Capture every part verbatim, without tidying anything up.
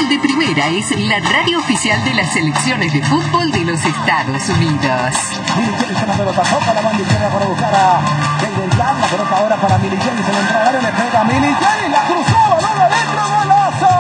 Fútbol de Primera es la radio oficial de las selecciones de fútbol de los Estados Unidos. Milichelli se la pelota, toca la banda izquierda para buscar a David Young. La pelota ahora para Milichelli, se la entra al área, le pega a Milichelli, la cruzó, balón adentro, golazo.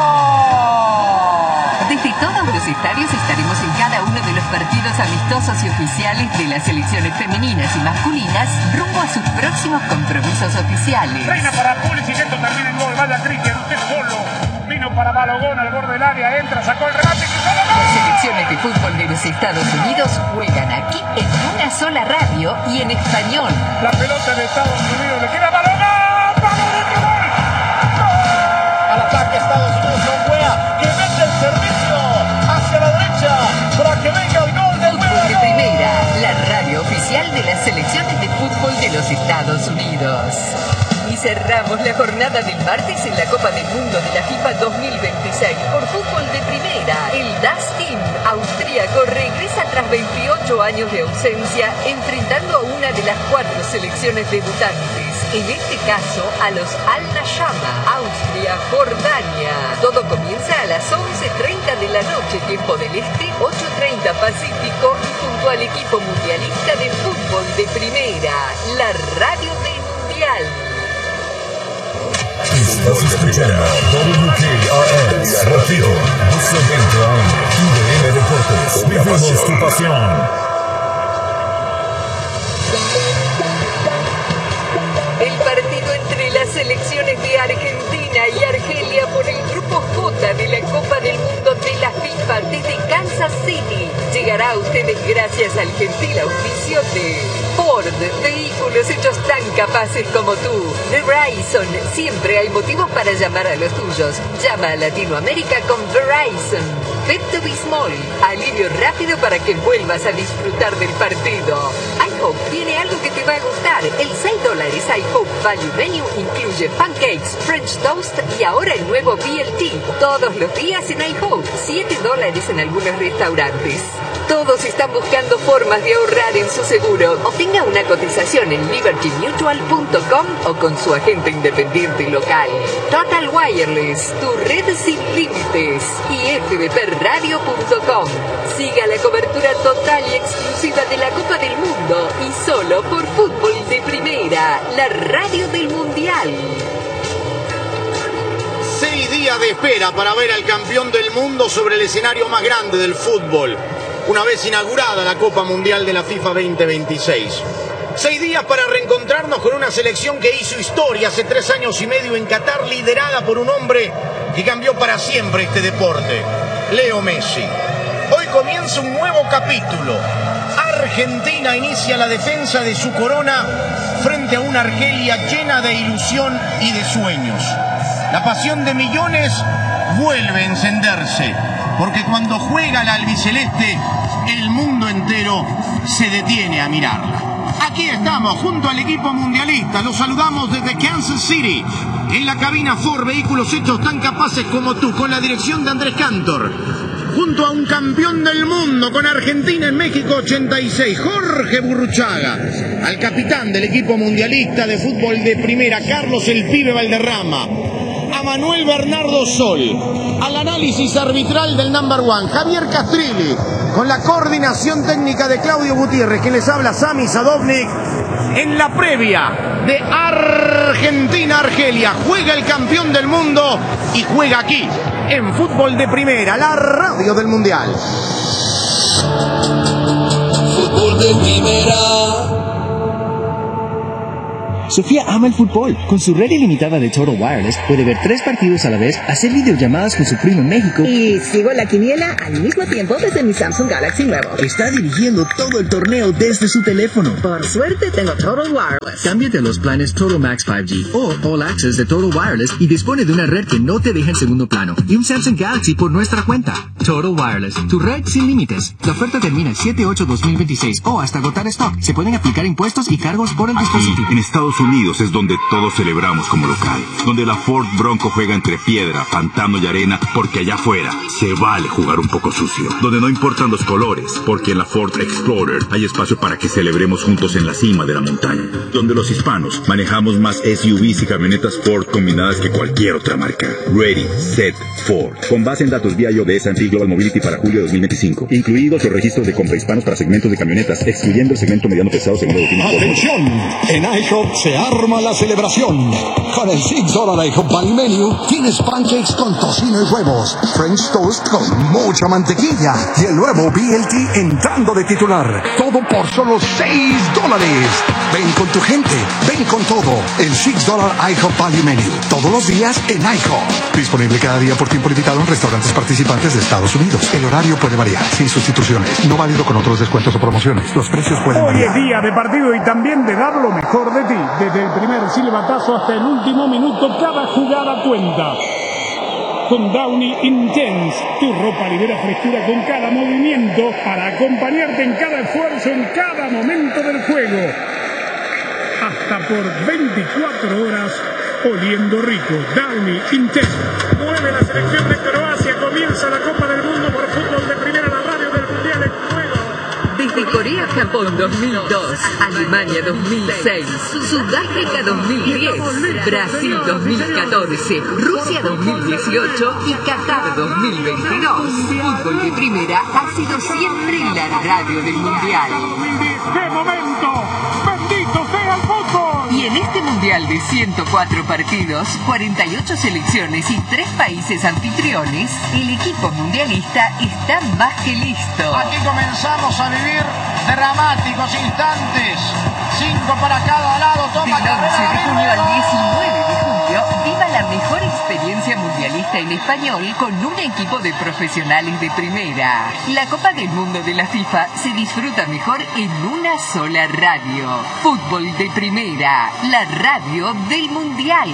Desde todos los estadios estaremos en cada uno de los partidos amistosos y oficiales de las selecciones femeninas y masculinas rumbo a sus próximos compromisos oficiales. Reina para Pulisic, esto termina en gol, vaya Cristian, usted solo. Vino para Balogón al borde del área, entra, sacó el remate y cruzó la gol. Las selecciones de fútbol de los Estados Unidos juegan aquí en una sola radio y en español. La pelota de Estados Unidos le queda a Balogón. ¡Balogón, gol! Al ataque Estados Unidos con Wea, que mete el servicio hacia la derecha para que venga el gol de Fútbol de Primera, la radio oficial de las selecciones de fútbol de los Estados Unidos. Y cerramos la jornada del martes en la Copa del Mundo de la FIFA dos mil veintiséis por Fútbol de Primera. El Das Team austríaco regresa tras veintiocho años de ausencia, enfrentando a una de las cuatro selecciones debutantes. En este caso, a los Al-Nashama, Austria, Jordania. Todo comienza a las once treinta de la noche, tiempo del Este, ocho treinta Pacífico, y junto al equipo mundialista de Fútbol de Primera, la radio del Mundial. Estás escuchando W K R S Radio doce veinte A M, U D N Deportes. Vivimos tu pasión. El partido entre las selecciones de Argentina y Argelia por el grupo J de la Copa del Mundo de la FIFA desde Kansas City llegará a ustedes gracias al gentil auspicio de Ford, vehículos hechos tan capaces como tú. De Verizon, siempre hay motivos para llamar a los tuyos. Llama a Latinoamérica con Verizon. Pepto-Bismol, alivio rápido para que vuelvas a disfrutar del partido. iHope tiene algo que te va a gustar. El seis dólares iHope Value Menu incluye pancakes, French toast y ahora el nuevo B L T. Todos los días en iHope, siete dólares en algunos restaurantes. Todos están buscando formas de ahorrar en su seguro. Obtenga una cotización en liberty mutual punto com o con su agente independiente local. Total Wireless, tu red sin límites. Y f b p radio punto com. Siga la cobertura total y exclusiva de la Copa del Mundo y solo por Fútbol de Primera, la radio del Mundial. Seis días de espera para ver al campeón del mundo sobre el escenario más grande del fútbol, una vez inaugurada la Copa Mundial de la FIFA veinte veintiséis. Seis días para reencontrarnos con una selección que hizo historia hace tres años y medio en Qatar, liderada por un hombre que cambió para siempre este deporte, Leo Messi. Hoy comienza un nuevo capítulo. Argentina inicia la defensa de su corona frente a una Argelia llena de ilusión y de sueños. La pasión de millones vuelve a encenderse, porque cuando juega la albiceleste, el mundo entero se detiene a mirarla. Aquí estamos, junto al equipo mundialista. Los saludamos desde Kansas City. En la cabina Ford, vehículos hechos tan capaces como tú, con la dirección de Andrés Cantor. Junto a un campeón del mundo con Argentina en México ochenta y seis, Jorge Burruchaga. Al capitán del equipo mundialista de fútbol de primera, Carlos el Pibe Valderrama. A Manuel Bernardo Sol. Al análisis arbitral del number one, Javier Castrilli. Con la coordinación técnica de Claudio Gutiérrez, quien les habla, Sami Sadovnik. En la previa de Argentina-Argelia, juega el campeón del mundo y juega aquí, en Fútbol de Primera, la radio del Mundial. Fútbol de Primera. Sofía ama el fútbol. Con su red ilimitada de Total Wireless puede ver tres partidos a la vez, hacer videollamadas con su primo en México. Y sigo la quiniela al mismo tiempo desde mi Samsung Galaxy nuevo. Está dirigiendo todo el torneo desde su teléfono. Por suerte tengo Total Wireless. Cámbiate a los planes Total Max cinco G o All Access de Total Wireless y dispone de una red que no te deja en segundo plano y un Samsung Galaxy por nuestra cuenta. Total Wireless, tu red sin límites. La oferta termina el siete ocho dos mil veintiséis o hasta agotar stock. Se pueden aplicar impuestos y cargos por el dispositivo. En Estados Unidos Unidos es donde todos celebramos como local, donde la Ford Bronco juega entre piedra, pantano y arena, porque allá afuera se vale jugar un poco sucio, donde no importan los colores, porque en la Ford Explorer hay espacio para que celebremos juntos en la cima de la montaña, donde los hispanos manejamos más S U Vs y camionetas Ford combinadas que cualquier otra marca. Ready, Set, Ford. Con base en datos vía I O de S and P Global Mobility para julio de dos mil veinticinco, incluidos los registros de compra hispanos para segmentos de camionetas, excluyendo el segmento mediano pesado según el último. ¡Atención! En IHOP se arma la celebración. Con el six dólar IHOP Value Menu tienes pancakes con tocino y huevos, French toast con mucha mantequilla y el nuevo B L T entrando de titular. Todo por solo seis dólares. Ven con tu gente, ven con todo. El six dólar IHOP Value Menu. Todos los días en IHOP. Disponible cada día por tiempo limitado en restaurantes participantes de Estados Unidos. El horario puede variar, sin sustituciones. No válido con otros descuentos o promociones. Los precios pueden Hoy variar. es día de partido y también de dar lo mejor de ti. Desde el primer silbatazo hasta el último minuto, cada jugada cuenta. Con Downy Intense, tu ropa libera frescura con cada movimiento para acompañarte en cada esfuerzo, en cada momento del juego. Hasta por veinticuatro horas oliendo rico. Downy Intense. Mueve la selección de Croacia. Comienza la Copa del Mundo por fútbol de primera, la radio del Mundial en juego. Desde Corea-Japón dos mil dos, Alemania dos mil seis, Sudáfrica dos mil diez, Brasil dos mil catorce, Rusia dos mil dieciocho y Qatar dos mil veintidós. Fútbol de primera ha sido siempre la radio del Mundial. ¡Qué momento! ¡Bendito sea el fútbol! Y en este Mundial de ciento cuatro partidos, cuarenta y ocho selecciones y tres países anfitriones, el equipo mundialista está más que listo. Aquí comenzamos a vivir dramáticos instantes. Cinco para cada lado. Toma Del once de junio al diecinueve de julio, viva la mejor experiencia mundialista en español con un equipo de profesionales de primera. La Copa del Mundo de la FIFA se disfruta mejor en una sola radio. Fútbol de primera, la radio del Mundial.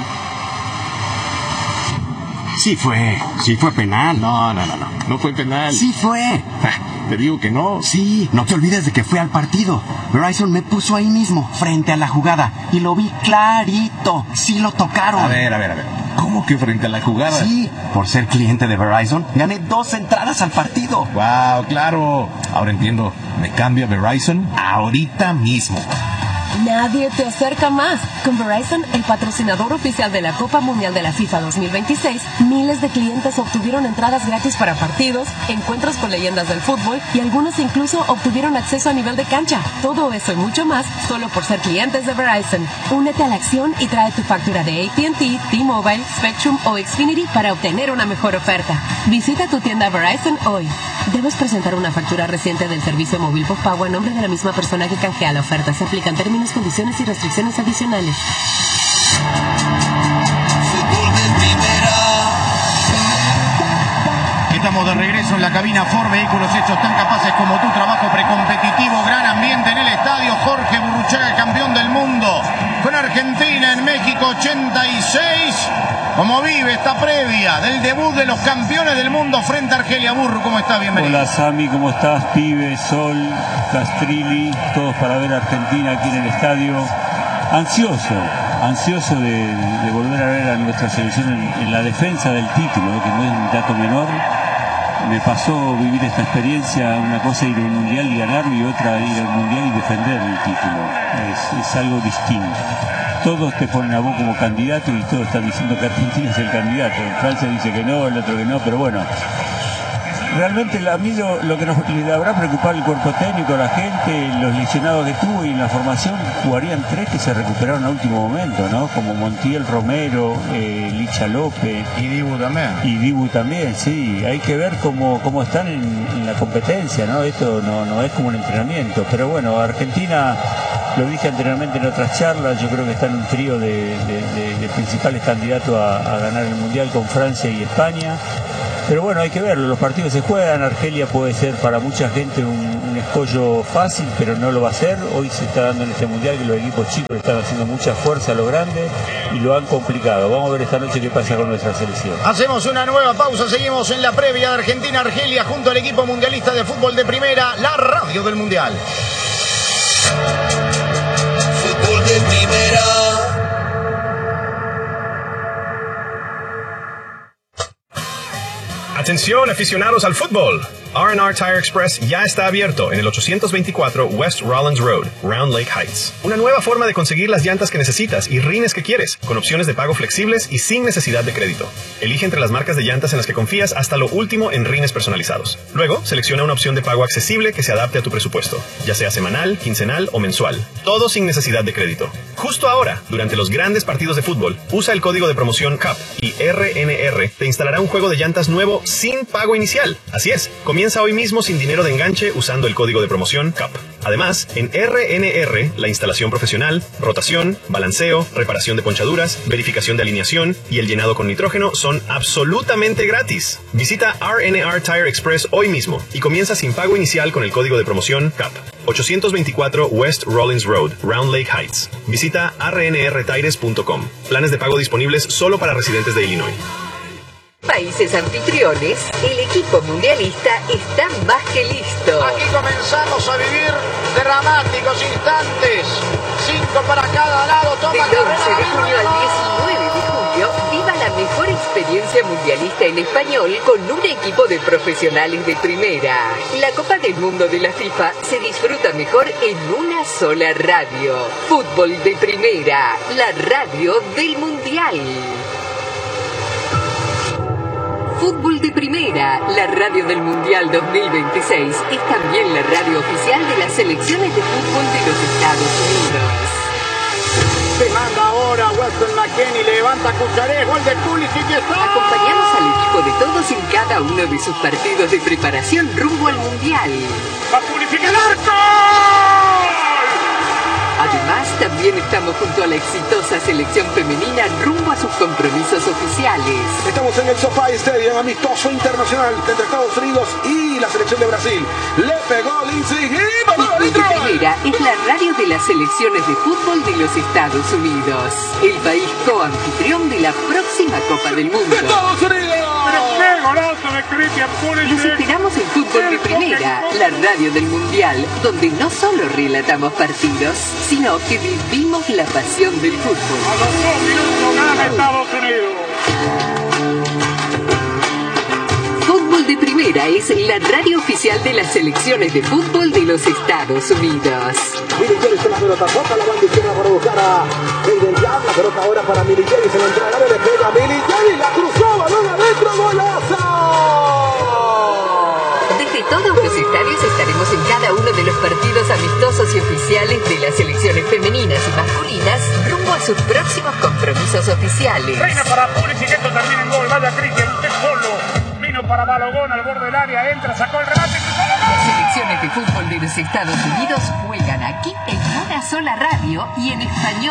Sí fue, sí fue penal. No, no, no, no, no fue penal. Sí fue. Te digo que no. Sí, no te olvides de que fui al partido. Verizon me puso ahí mismo, frente a la jugada, y lo vi clarito. Sí lo tocaron. A ver, a ver, a ver. ¿Cómo que frente a la jugada? Sí, por ser cliente de Verizon, gané dos entradas al partido. Wow, claro. Ahora entiendo. Me cambio a Verizon ahorita mismo. Nadie te acerca más. Con Verizon, el patrocinador oficial de la Copa Mundial de la FIFA dos mil veintiséis, miles de clientes obtuvieron entradas gratis para partidos, encuentros con leyendas del fútbol y algunos incluso obtuvieron acceso a nivel de cancha. Todo eso y mucho más solo por ser clientes de Verizon. Únete a la acción y trae tu factura de A T and T, T-Mobile, Spectrum o Xfinity para obtener una mejor oferta. Visita tu tienda Verizon hoy. Debes presentar una factura reciente del servicio móvil postpago a nombre de la misma persona que canjea la oferta. Se aplican términos, condiciones y restricciones adicionales. Estamos de regreso en la cabina Ford, vehículos hechos tan capaces como tu. Trabajo precompetitivo, gran ambiente en el estadio. Jorge Burruchaga, el campeón del mundo con Argentina en México ochenta y seis. ¿Cómo vive esta previa del debut de los campeones del mundo frente a Argelia? Burru, ¿cómo está? Bienvenido. Hola Sami, ¿cómo estás? Pibe, Sol, Castrilli, todos para ver a Argentina aquí en el estadio. Ansioso, ansioso de, de volver a ver a nuestra selección en, en la defensa del título, ¿eh? Que no es un dato menor. Me pasó vivir esta experiencia, una cosa ir al mundial y ganarlo y otra ir al mundial y defender el título. Es, es algo distinto. Todos te ponen a vos como candidato y todos están diciendo que Argentina es el candidato. Francia dice que no, el otro que no, pero bueno. Realmente a mí lo, lo que nos le habrá preocupado el cuerpo técnico, la gente, los lesionados que tuvo y en la formación jugarían tres que se recuperaron a último momento, ¿no? Como Montiel, Romero, eh, Licha López. Y Dibu también. Y Dibu también, sí. Hay que ver cómo, cómo están en, en la competencia, ¿no? Esto no, no es como un entrenamiento. Pero bueno, Argentina, lo dije anteriormente en otras charlas, yo creo que está en un trío de, de, de, de principales candidatos a, a ganar el Mundial con Francia y España. Pero bueno, hay que verlo, los partidos se juegan. Argelia puede ser para mucha gente un, un escollo fácil, pero no lo va a ser. Hoy se está dando en este mundial que los equipos chicos están haciendo mucha fuerza a lo grande y lo han complicado. Vamos a ver esta noche qué pasa con nuestra selección. Hacemos una nueva pausa, seguimos en la previa de Argentina-Argelia junto al equipo mundialista de fútbol de primera, la radio del mundial. Fútbol de primera. primera. Atención aficionados al fútbol. R and R Tire Express ya está abierto en el ochocientos veinticuatro West Rollins Road, Round Lake Heights. Una nueva forma de conseguir las llantas que necesitas y rines que quieres, con opciones de pago flexibles y sin necesidad de crédito. Elige entre las marcas de llantas en las que confías hasta lo último en rines personalizados. Luego, selecciona una opción de pago accesible que se adapte a tu presupuesto, ya sea semanal, quincenal o mensual. Todo sin necesidad de crédito. Justo ahora, durante los grandes partidos de fútbol, usa el código de promoción C U P y R N R te instalará un juego de llantas nuevo sin pago inicial. Así es, comienza hoy mismo sin dinero de enganche usando el código de promoción C U P. Además, en R N R, la instalación profesional, rotación, balanceo, reparación de ponchaduras, verificación de alineación y el llenado con nitrógeno son absolutamente gratis. Visita R N R Tire Express hoy mismo y comienza sin pago inicial con el código de promoción C U P. ochocientos veinticuatro West Rollins Road, Round Lake Heights. Visita r n r tires punto com. Planes de pago disponibles solo para residentes de Illinois. Países anfitriones, el equipo mundialista está más que listo. Aquí comenzamos a vivir dramáticos instantes. Cinco para cada lado. Toma Del once de junio al diecinueve de julio, viva la mejor experiencia mundialista en español con un equipo de profesionales de primera. La Copa del Mundo de la FIFA se disfruta mejor en una sola radio. Fútbol de Primera, la radio del Mundial. Fútbol de Primera, la radio del Mundial dos mil veintiséis, es también la radio oficial de las selecciones de fútbol de los Estados Unidos. Se manda ahora Weston McKennie, levanta Cucharé, gol de Pulisic y está. Acompañamos al equipo de todos en cada uno de sus partidos de preparación rumbo al Mundial. ¡Va Pulisic el arco! Además, también estamos junto a la exitosa selección femenina rumbo a sus compromisos oficiales. Estamos en el SoFi Stadium, amistoso internacional entre Estados Unidos y la selección de Brasil. Le pegó Lindsay y Fútbol de Primera es la radio de las selecciones de fútbol de los Estados Unidos, el país coanfitrión de la próxima Copa del Mundo. ¡Estados Unidos! Los esperamos en Fútbol de Primera, la radio del Mundial, donde no solo relatamos partidos, sino que vivimos la pasión del fútbol. A los dos minutos gana Estados Unidos. Fútbol de Primera es la radio oficial de las selecciones de fútbol de los Estados Unidos. Militares con la pelota, toca la banda izquierda para buscar a Hayden Young. La pelota ahora para Militares, se le entra al área, le pega a Militares, la cruzó, balón adentro, golazo. Desde todos los estadios estaremos en cada uno de los partidos amistosos y oficiales de las selecciones femeninas y masculinas rumbo a sus próximos compromisos oficiales. Reina para Pulisic, esto termina en gol, vaya Cristian, usted solo. Vino para Balogón al borde del área, entra, sacó el remate. Las selecciones de fútbol de los Estados Unidos juegan aquí en una sola radio y en español.